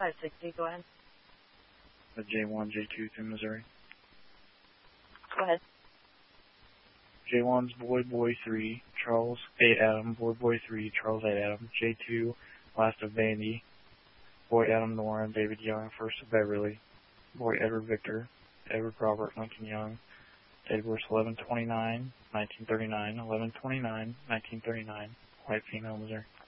560, go ahead. J1, J2 through Missouri. Go ahead. J1's Boy 3, Charles 8 Adam, Boy 3, Charles 8 Adam, J2, last of Vandy, Boy Adam Nora, David Young, first of Beverly, Boy Edward Victor, Edward Robert Lincoln Young, Edwards 1129, 1939, 1129, 1939, White female, Missouri.